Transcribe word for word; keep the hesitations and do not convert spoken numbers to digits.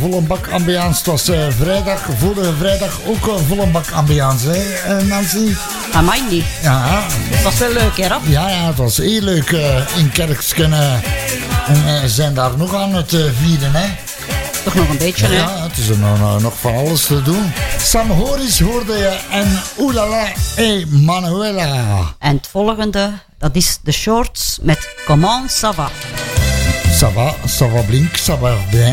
volle bak ambiance. Het was uh, vrijdag, vorige vrijdag ook uh, volle bak ambiance, hè, uh, Nancy? Amai niet. Ja. Het was wel leuk, hè, Rob? Ja, ja, het was heel leuk uh, in Kerksken. Uh, en uh, zijn daar nog aan het uh, vieren, hè? Toch nog een beetje, hè? Ja, het is er nog, nog van alles te doen. Sam Horis hoorde je en Oulala et Manuela. En het volgende, dat is de Shorts met Comment ça va? Ça va, ça va blink, ça va bien.